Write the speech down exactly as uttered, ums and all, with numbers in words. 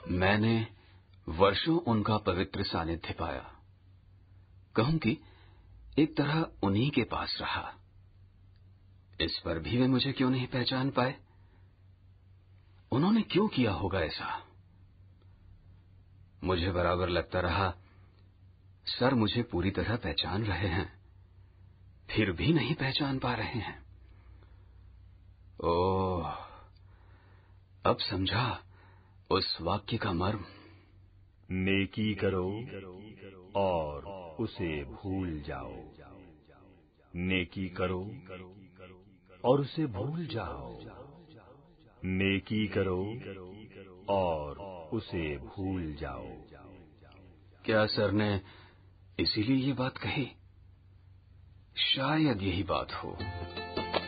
मैंने वर्षों उनका पवित्र सानिध्य पाया। कहूं कि एक तरह उन्हीं के पास रहा। इस पर भी वे मुझे क्यों नहीं पहचान पाए? उन्होंने क्यों किया होगा ऐसा? मुझे बराबर लगता रहा सर मुझे पूरी तरह पहचान रहे हैं, फिर भी नहीं पहचान पा रहे हैं। ओह, अब समझा उस वाक्य का मर्म। नेकी करो और उसे भूल जाओ। नेकी करो और उसे भूल जाओ। नेकी करो और उसे भूल जाओ। क्या सर ने इसीलिए ये बात कही? शायद यही बात हो।